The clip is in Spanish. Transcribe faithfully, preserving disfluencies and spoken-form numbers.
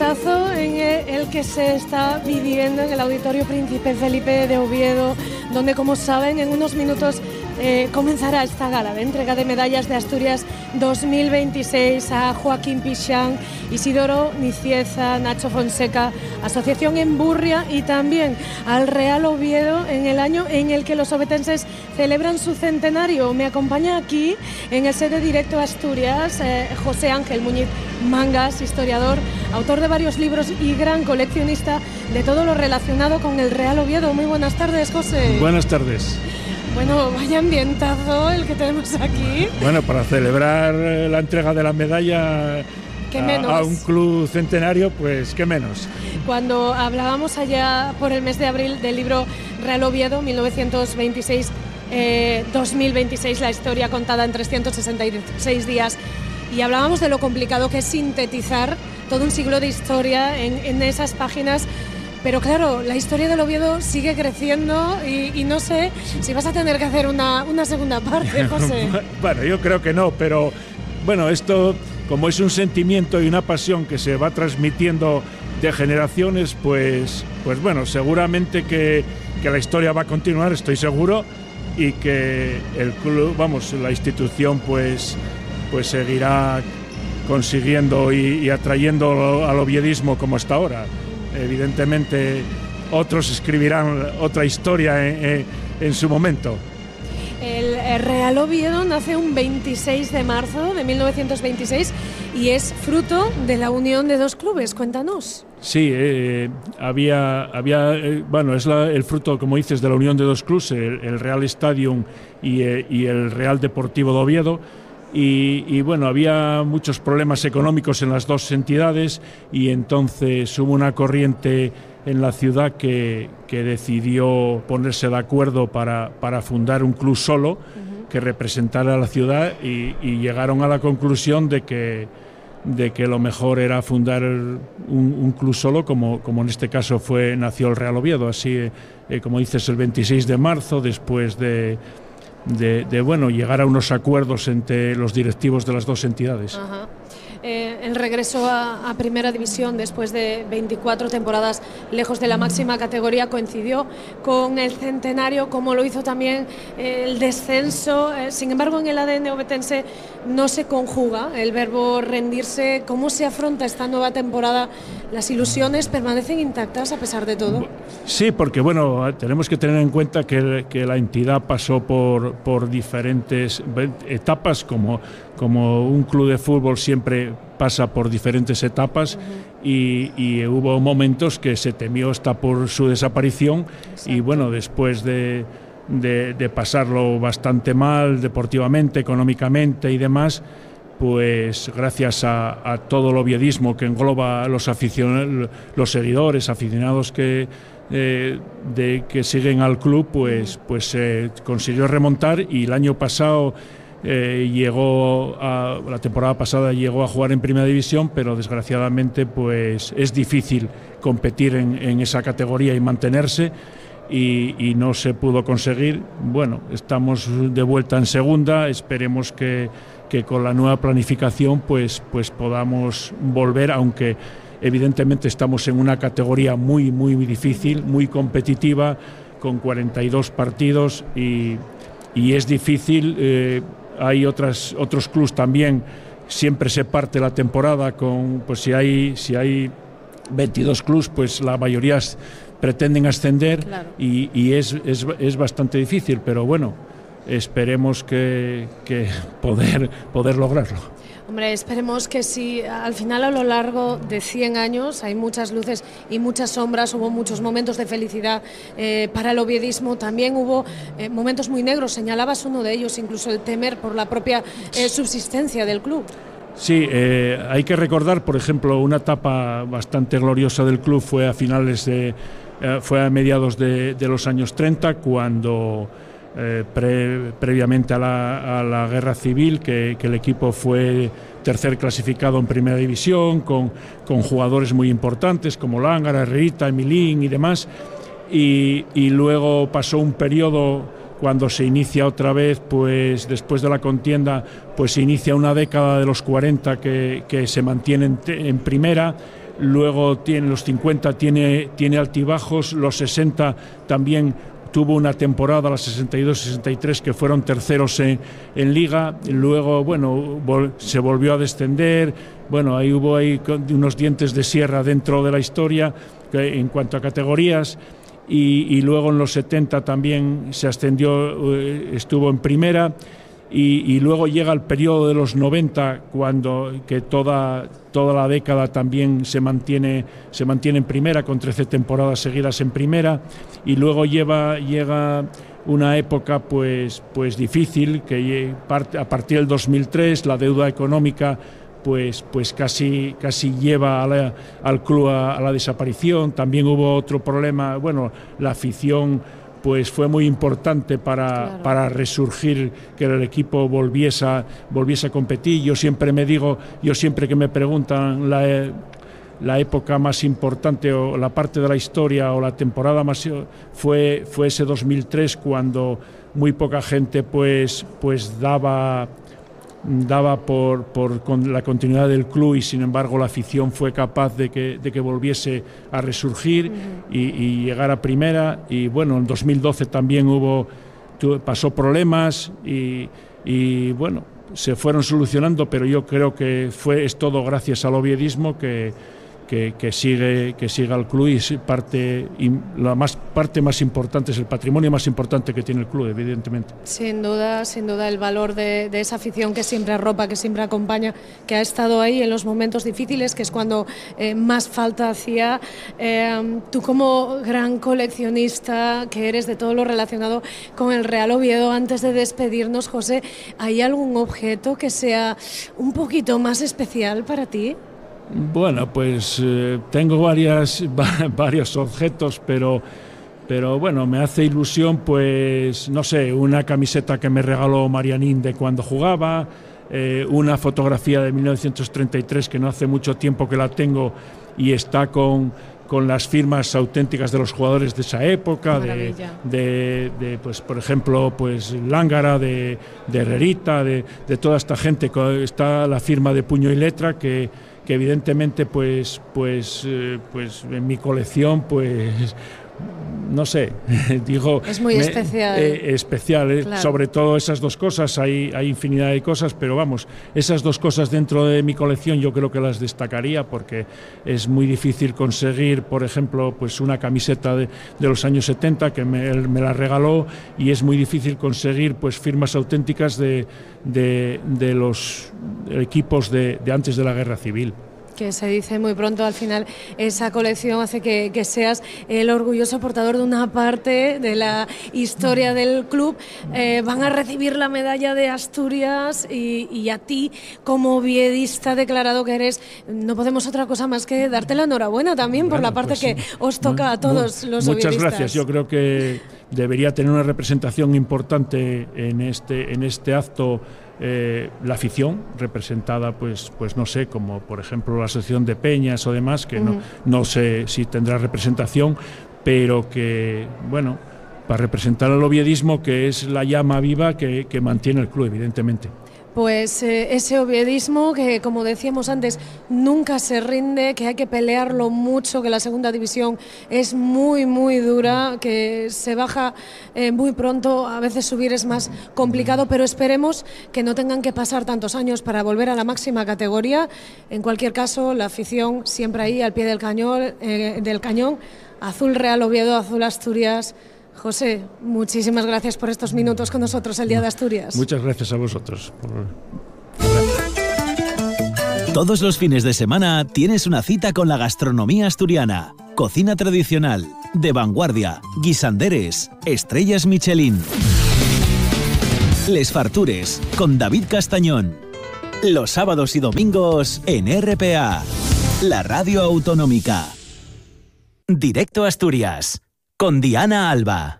ambientazo en el que se está viviendo en el Auditorio Príncipe Felipe de Oviedo, donde, como saben, en unos minutos eh, comenzará esta gala de entrega de medallas de Asturias dos mil veintiséis a Joaquín Pichán, Isidoro Nicieza, Nacho Fonseca, Asociación Emburria, y también al Real Oviedo en el año en el que los ovetenses celebran su centenario. Me acompaña aquí en el set de Directo Asturias eh, José Ángel Muñiz Mangas, historiador, autor de varios libros y gran coleccionista de todo lo relacionado con el Real Oviedo. Muy buenas tardes, José. Buenas tardes. Bueno, vaya ambientazo el que tenemos aquí. Bueno, para celebrar la entrega de la medalla ¿Qué menos? A, a un club centenario, pues qué menos. Cuando hablábamos allá por el mes de abril del libro Real Oviedo mil novecientos veintiséis dos mil veintiséis, la historia contada en trescientos sesenta y seis días, y hablábamos de lo complicado que es sintetizar todo un siglo de historia en, en esas páginas. Pero claro, la historia del Oviedo sigue creciendo y, y no sé si vas a tener que hacer una, una segunda parte, José. Bueno, yo creo que no, pero bueno, esto, como es un sentimiento y una pasión que se va transmitiendo de generaciones, pues, pues bueno, seguramente que, que la historia va a continuar, estoy seguro, y que el club, vamos, la institución, pues, pues seguirá consiguiendo y, y atrayendo al oviedismo como hasta ahora. Evidentemente otros escribirán otra historia en, en, en su momento. El Real Oviedo nace un veintiséis de marzo de mil novecientos veintiséis y es fruto de la unión de dos clubes. Cuéntanos. Sí, eh, había, había eh, bueno, es la, el fruto, como dices, de la unión de dos clubes, el, el Real Stadium y, eh, y el Real Deportivo de Oviedo. Y, y bueno, había muchos problemas económicos en las dos entidades y entonces hubo una corriente en la ciudad que, que decidió ponerse de acuerdo para, para fundar un club solo uh-huh. que representara a la ciudad y, y llegaron a la conclusión de que, de que lo mejor era fundar un, un club solo, como, como en este caso fue, nació el Real Oviedo, así eh, como dices, el veintiséis de marzo, después de De, de bueno, llegar a unos acuerdos entre los directivos de las dos entidades. Ajá. Eh, el regreso a, a Primera División después de veinticuatro temporadas lejos de la máxima categoría coincidió con el centenario, como lo hizo también eh, el descenso. Eh, sin embargo, en el A D N ovetense no se conjuga el verbo rendirse. ¿Cómo se afronta esta nueva temporada? ¿Las ilusiones permanecen intactas a pesar de todo? Sí, porque bueno, tenemos que tener en cuenta que, que la entidad pasó por, por diferentes etapas, como, como un club de fútbol siempre pasa por diferentes etapas. Uh-huh. y, y hubo momentos que se temió hasta por su desaparición. Exacto. Y bueno, después de, de, de pasarlo bastante mal deportivamente, económicamente y demás, pues gracias a, a todo el oviedismo que engloba los aficionados, los seguidores, aficionados que, eh, de, que siguen al club, pues, pues se eh, consiguió remontar y el año pasado eh, llegó a, la temporada pasada llegó a jugar en Primera División, pero desgraciadamente pues es difícil competir en, en esa categoría y mantenerse. Y, y no se pudo conseguir. Bueno, estamos de vuelta en segunda, esperemos que, que con la nueva planificación pues, pues podamos volver, aunque evidentemente estamos en una categoría muy, muy difícil, muy competitiva, con cuarenta y dos partidos y, y es difícil. Eh, hay otras, otros clubes también, siempre se parte la temporada con, pues si hay, si hay veintidós clubes, pues la mayoría es, pretenden ascender. Claro. y, y es, es, es bastante difícil, pero bueno, esperemos que, que poder, poder lograrlo. Hombre, esperemos que sí. Al final, a lo largo de cien años hay muchas luces y muchas sombras, hubo muchos momentos de felicidad eh, para el oviedismo, también hubo eh, momentos muy negros, señalabas uno de ellos, incluso el temer por la propia eh, subsistencia del club. Sí, eh, hay que recordar, por ejemplo, una etapa bastante gloriosa del club fue a finales de Eh, fue a mediados de, de los años treinta, cuando eh, pre, previamente a la, a la guerra civil, que, que el equipo fue tercer clasificado en Primera División, con, con jugadores muy importantes como Lángara, Herrerita, Emilín y demás, y, y luego pasó un periodo cuando se inicia otra vez, pues después de la contienda, pues se inicia una década de los cuarenta que, que se mantiene en, en primera, luego tiene los cincuenta, tiene, tiene altibajos, los sesenta también tuvo una temporada, la sesenta y dos sesenta y tres, que fueron terceros en, en Liga, luego, bueno, vol, se volvió a descender, bueno, ahí hubo ahí unos dientes de sierra dentro de la historia en cuanto a categorías, y, y luego en los setenta también se ascendió, estuvo en primera, y, y luego llega el periodo de los noventa, cuando que toda, toda la década también se mantiene, se mantiene en primera, con trece temporadas seguidas en primera, y luego lleva, llega una época pues, pues difícil, que a partir del dos mil tres la deuda económica pues, pues casi, casi lleva a la, al club a, a la desaparición. También hubo otro problema, bueno, la afición pues fue muy importante para, claro. para resurgir, que el equipo volviese a, volviese a competir. Yo siempre me digo, yo siempre que me preguntan la, la época más importante o la parte de la historia o la temporada más, fue, fue ese dos mil tres, cuando muy poca gente pues, pues daba... daba por, por con la continuidad del club, y sin embargo la afición fue capaz de que, de que volviese a resurgir uh-huh. y, y llegar a primera. Y bueno, en dos mil doce también hubo, pasó problemas y, y bueno, se fueron solucionando, pero yo creo que fue, es todo gracias al oviedismo que, que, que sigue que siga el club, y parte, y la más, parte más importante es el patrimonio más importante que tiene el club, evidentemente. Sin duda, sin duda el valor de, de esa afición que siempre arropa, que siempre acompaña, que ha estado ahí en los momentos difíciles, que es cuando eh, más falta hacía. Eh, tú, como gran coleccionista que eres de todo lo relacionado con el Real Oviedo, antes de despedirnos, José, ¿hay algún objeto que sea un poquito más especial para ti? Bueno, pues eh, tengo varias, va, varios objetos, pero, pero bueno, me hace ilusión, pues, no sé, una camiseta que me regaló Marianín de cuando jugaba, eh, una fotografía de mil novecientos treinta y tres que no hace mucho tiempo que la tengo y está con, con las firmas auténticas de los jugadores de esa época, de, de, de, pues, por ejemplo, pues Lángara, de, de Herrerita, de, de toda esta gente. Está la firma de puño y letra que que evidentemente pues pues eh, pues en mi colección pues no sé, digo... Es muy me, especial. Eh, especial, eh, claro. Sobre todo esas dos cosas, hay, hay infinidad de cosas, pero vamos, esas dos cosas dentro de mi colección yo creo que las destacaría, porque es muy difícil conseguir, por ejemplo, pues una camiseta de, de los años setenta que me, me la regaló, y es muy difícil conseguir pues firmas auténticas de, de, de los equipos de, de antes de la Guerra Civil. Que se dice muy pronto, al final esa colección hace que, que seas el orgulloso portador de una parte de la historia del club. Eh, van a recibir la medalla de Asturias, y, y a ti, como oviedista declarado que eres, no podemos otra cosa más que darte la enhorabuena también, bueno, por la parte pues, que os toca muy, a todos muy, los muchas oviedistas. Muchas gracias, yo creo que debería tener una representación importante en este, en este acto. Eh, la afición representada, pues, pues no sé, como por ejemplo la Asociación de Peñas o demás, que uh-huh. no, no sé si tendrá representación, pero que, bueno, para representar al oviedismo, que es la llama viva que, que mantiene el club, evidentemente. Pues eh, ese oviedismo que, como decíamos antes, nunca se rinde, que hay que pelearlo mucho, que la segunda división es muy, muy dura, que se baja eh, muy pronto, a veces subir es más complicado, pero esperemos que no tengan que pasar tantos años para volver a la máxima categoría. En cualquier caso, la afición siempre ahí, al pie del cañón, eh, del cañón. Azul Real Oviedo, azul Asturias. José, muchísimas gracias por estos minutos con nosotros el Día de Asturias. Muchas gracias a vosotros. Todos los fines de semana tienes una cita con la gastronomía asturiana. Cocina tradicional, de vanguardia, guisanderes, estrellas Michelin. Les Fartures, con David Castañón. Los sábados y domingos en R P A, la radio autonómica. Directo a Asturias, con Diana Alba.